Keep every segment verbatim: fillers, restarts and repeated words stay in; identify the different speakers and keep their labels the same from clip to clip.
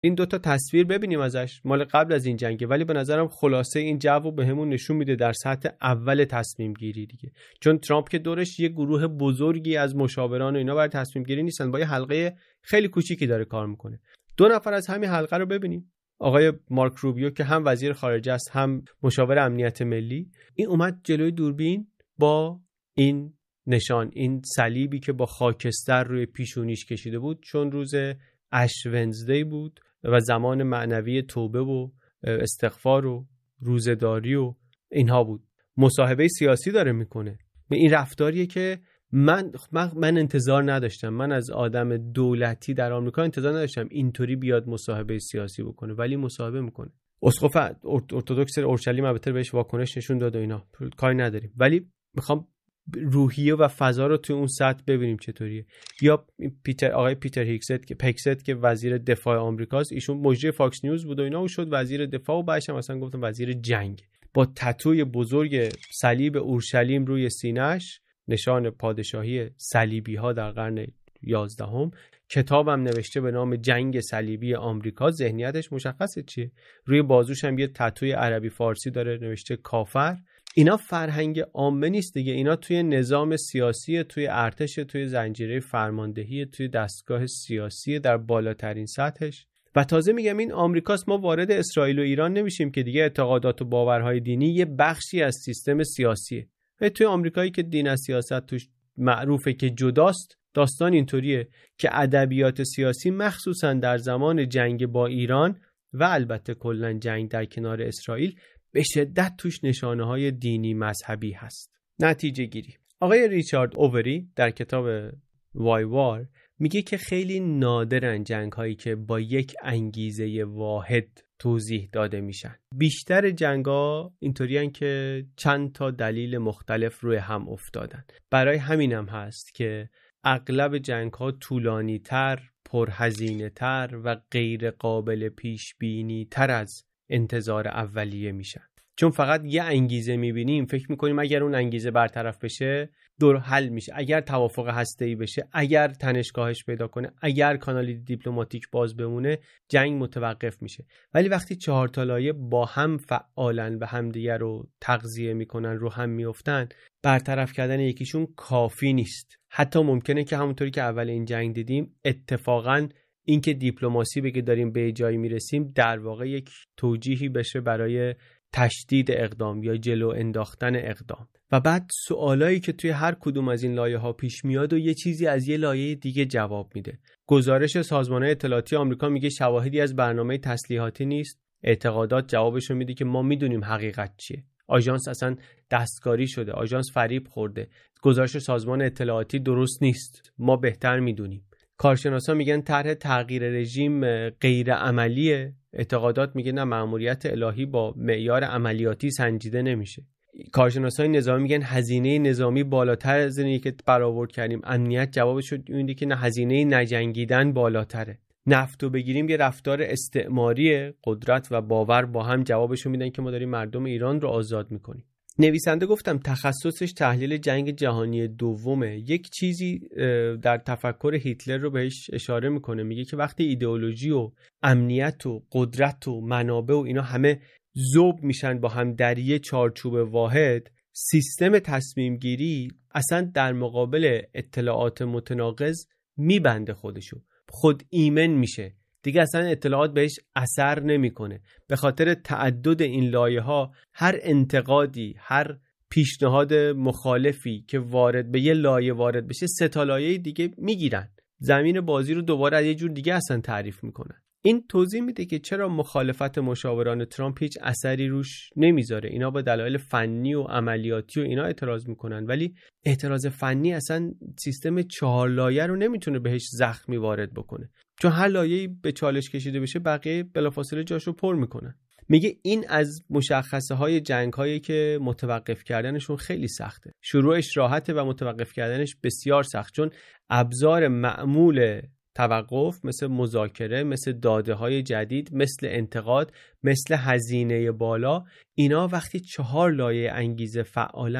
Speaker 1: این دوتا تصویر ببینیم ازش، مال قبل از این جنگه، ولی به نظرم خلاصه این جو رو به همون نشون میده در سطح اول تصمیم گیری دیگه. چون ترامپ که دورش یه گروه بزرگی از مشاوران و اینا برای تصمیم گیری نیستن، با یه حلقه خیلی کوچیکی داره کار میکنه. دو نفر از همین حلقه رو ببینیم. آقای مارک روبیو که هم وزیر خارجه است هم مشاور امنیت ملی، این اومد جلوی دوربین با این نشان، این صلیبی که با خاکستر روی پیشونیش کشیده بود، چون روز اش ونزدی بود و زمان معنوی توبه و استغفار و روزه‌داری و اینها بود. مصاحبه سیاسی داره میکنه. این رفتاریه که من من, من انتظار نداشتم. من از آدم دولتی در آمریکا انتظار نداشتم اینطوری بیاد مصاحبه سیاسی بکنه، ولی مصاحبه میکنه. اسقف ارتدوکس اورشلیم البته بهش واکنش نشون داد و اینا، کاری نداریم، ولی میخوام روحیه و فضا رو توی اون سطح ببینیم چطوریه. یا پیتر آقای پیتر هیکست که پکست که وزیر دفاع آمریکاست، ایشون مجری فاکس نیوز بود و اینا و شد وزیر دفاع و بعدش هم مثلا گفتم وزیر جنگ، با تتوی بزرگ صلیب اورشلیم روی سینه‌اش، نشان پادشاهی صلیبی ها در قرن یازدهم. کتابم نوشته به نام جنگ صلیبی آمریکا. ذهنیتش مشخصه چیه. روی بازوش هم یه تتوی عربی فارسی داره نوشته کافر. اینا فرهنگ عامه نیست دیگه، اینا توی نظام سیاسی، توی ارتش، توی زنجیره فرماندهی، توی دستگاه سیاسی در بالاترین سطحش. و تازه میگم این آمریکاست، ما وارد اسرائیل و ایران نمیشیم که دیگه اعتقادات و باورهای دینی یه بخشی از سیستم سیاسیه. و توی آمریکایی که دین از سیاست توش معروفه که جداست، داستان اینطوریه که ادبیات سیاسی مخصوصا در زمان جنگ با ایران و البته کلا جنگ در کنار اسرائیل به شدت توش نشانه‌های دینی مذهبی هست. نتیجه گیری، آقای ریچارد اووری در کتاب وای وار میگه که خیلی نادرن جنگ‌هایی که با یک انگیزه واحد توضیح داده میشن. بیشتر جنگ‌ها اینطوریان که چند تا دلیل مختلف روی هم افتادن. برای همینم هست که اغلب جنگ‌ها طولانی‌تر، پرهزینه‌تر و غیر قابل پیش بینی تر از انتظار اولیه میشن. چون فقط یه انگیزه میبینیم، فکر میکنیم اگر اون انگیزه برطرف بشه دور حل میشه، اگر توافق هسته‌ای بشه، اگر تنشگاهش پیدا کنه، اگر کانال دیپلماتیک باز بمونه، جنگ متوقف میشه. ولی وقتی چهار تا لایه با هم فعالن و همدیگه رو تغذیه میکنن، رو هم میافتن، برطرف کردن یکیشون کافی نیست. حتی ممکنه که همونطوری که اول این جنگ دیدیم، اتفاقاً اینکه دیپلماسی بگه داریم به جایی میرسیم در واقع یک توجیهی بشه برای تشدید اقدام یا جلو انداختن اقدام. و بعد سوالایی که توی هر کدوم از این لایه ها پیش میاد و یه چیزی از یه لایه دیگه جواب میده. گزارش سازمان اطلاعاتی آمریکا میگه شواهدی از برنامه تسلیحاتی نیست. اعتقادات جوابشو میده که ما میدونیم حقیقت چیه. آژانس اصلا دستکاری شده، آژانس فریب خورده. گزارش سازمان اطلاعاتی درست نیست، ما بهتر میدونیم. کارشناسا میگن طرح تغییر رژیم غیر عملیه. اعتقادات میگه نه، مأموریت الهی با معیار عملیاتی سنجیده نمیشه. کارشناسای نظامی میگن هزینه نظامی بالاتر از اینی که برآورد کردیم. امنیت جوابش اینه که نه، هزینه نجنگیدن بالاتره. نفتو بگیریم یه رفتار استعماریه. قدرت و باور با هم جوابشو میدن که ما داریم مردم ایران رو آزاد میکنیم. نویسنده گفتم تخصصش تحلیل جنگ جهانی دومه. یک چیزی در تفکر هیتلر رو بهش اشاره میکنه، میگه که وقتی ایدئولوژی و امنیت و قدرت و منابع و اینا همه ذوب میشن با هم در یه چارچوب واحد، سیستم تصمیم گیری اصلا در مقابل اطلاعات متناقض میبنده خودشو، خود ایمن میشه دیگه، اصلا اطلاعات بهش اثر نمیکنه. به خاطر تعدد این لایه ها هر انتقادی، هر پیشنهاد مخالفی که وارد به یه لایه وارد بشه، سه تا لایه دیگه میگیرن، زمین بازی رو دوباره از یه جور دیگه اصلا تعریف میکنن. این توضیح میده که چرا مخالفت مشاوران ترامپ هیچ اثری روش نمیذاره. اینا با دلایل فنی و عملیاتی و اینا اعتراض میکنن، ولی اعتراض فنی اصلا سیستم چهار لایه رو نمیتونه بهش زخمی وارد بکنه، چون هر لایه‌ای به چالش کشیده بشه بقیه بلافاصله جاشو پر میکنن. میگه این از مشخصه های جنگ هایی که متوقف کردنشون خیلی سخته. شروعش راحته و متوقف کردنش بسیار سخت، چون ابزار معمول توقف مثل مذاکره، مثل داده های جدید، مثل انتقاد، مثل هزینه بالا، اینا وقتی چهار لایه انگیزه فعالن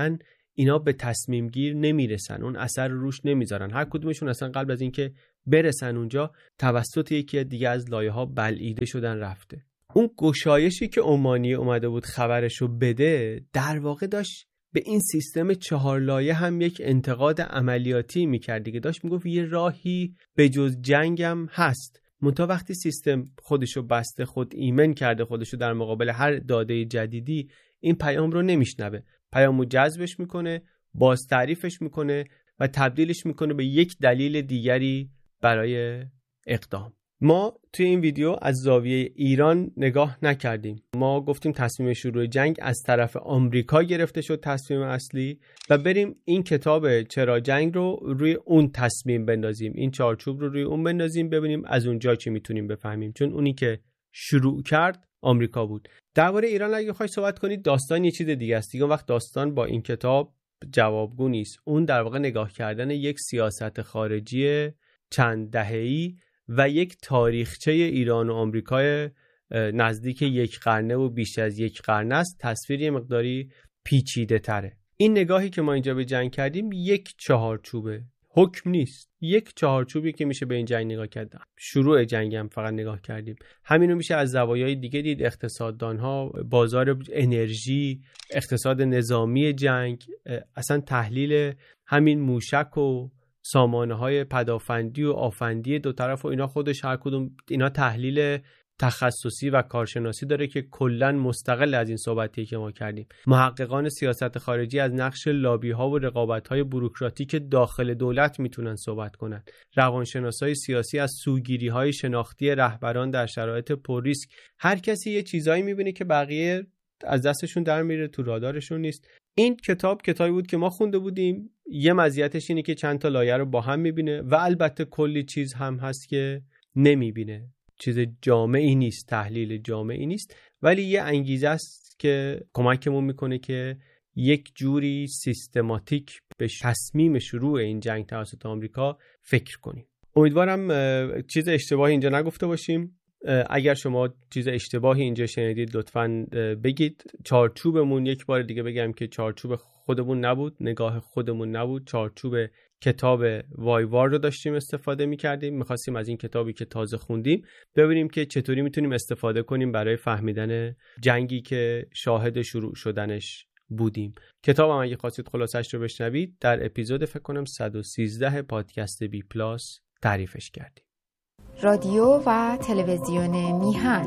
Speaker 1: اینا به تصمیم گیر نمیرسن، اون اثر رو روش نمیذارن. هر کدومشون اصلا قبل از اینکه برسن اونجا توسط یکی دیگه از لایه‌ها بلعیده شدن رفته. اون گشایشی که عمانی اومده بود خبرشو بده در واقع داشت به این سیستم چهار لایه هم یک انتقاد عملیاتی میکرد دیگه. داشت میگفت یه راهی به جز جنگم هست، منتها وقتی سیستم خودشو بسته، خود ایمن کرده خودشو در مقابل هر داده جدیدی، این پیام رو نمیشنوه، پیامو جذبش میکنه، باز تعریفش میکنه و تبدیلش میکنه به یک دلیل دیگری برای اقدام. ما توی این ویدیو از زاویه ایران نگاه نکردیم. ما گفتیم تصمیم شروع جنگ از طرف آمریکا گرفته شد، تصمیم اصلی، و بریم این کتاب چرا جنگ رو روی اون تصمیم بندازیم، این چارچوب رو روی اون بندازیم، ببینیم از اونجا چی میتونیم بفهمیم، چون اونی که شروع کرد آمریکا بود. درباره ایران اگه خواهی صحبت کنید داستان یه چیز دیگه است دیگه. وقت داستان با این کتاب جوابگو نیست. اون در واقع نگاه کردن یک سیاست خارجی چند دهه‌ای و یک تاریخچه ایران و آمریکای نزدیک یک قرنه و بیش از یک قرنه است. تصویری مقداری پیچیده تره. این نگاهی که ما اینجا به جنگ کردیم یک چهارچوبه، حکم نیست، یک چهارچوبی که میشه به این جنگ نگاه کرد. شروع جنگ هم فقط نگاه کردیم. همینو میشه از زوایای دیگه دید، اقتصاددانها، بازار انرژی، اقتصاد نظامی جنگ، اصلا تحلیل همین موشک و سامانه های پدافندی و آفندی دو طرف و اینا، خودش هر کدوم اینا تحلیل تخصصی و کارشناسی داره که کلن مستقل از این صحبتی که ما کردیم. محققان سیاست خارجی از نقش لابی ها و رقابت های بوروکراتیک داخل دولت میتونن صحبت کنن. روانشناسای سیاسی از سوگیری های شناختی رهبران در شرایط پر ریسک. هر کسی یه چیزایی میبینه که بقیه از دستشون در میره، تو رادارشون نیست. این کتاب کتابی بود که ما خونده بودیم. یه مزیتش اینه که چند تا لایه رو با هم میبینه و البته کلی چیز هم هست که نمیبینه. چیز جامعی نیست، تحلیل جامعی نیست، ولی یه انگیزه است که کمکمون میکنه که یک جوری سیستماتیک به تصمیم شروع این جنگ توسط آمریکا فکر کنیم. امیدوارم چیز اشتباهی اینجا نگفته باشیم. اگر شما چیز اشتباهی اینجا شنیدید لطفاً بگید. چارچوبمون یک بار دیگه بگم که چارچوب خودمون نبود، نگاه خودمون نبود، چارچوب کتاب وایوار رو داشتیم استفاده می‌کردیم. می‌خواستیم از این کتابی که تازه خوندیم ببینیم که چطوری میتونیم استفاده کنیم برای فهمیدن جنگی که شاهد شروع شدنش بودیم. کتاب هم اگه خواستید خلاصش رو بشنوید در اپیزود فکر کنم صد و سیزده پادکست بی پلاس تعریفش کردیم.
Speaker 2: رادیو و تلویزیون میهن.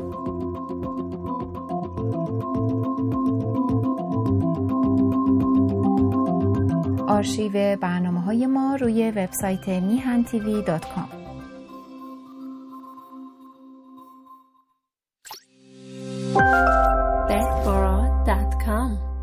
Speaker 2: آرشیو برنامه‌های ما روی وبسایت میهن تیوی دات کام.
Speaker 3: بهبرا دات کام